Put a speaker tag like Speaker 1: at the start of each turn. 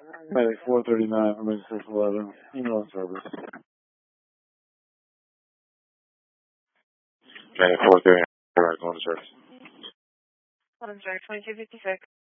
Speaker 1: Medic 439, Medic 611, email service. Medic 439, going to service.
Speaker 2: I'm sorry, 2256.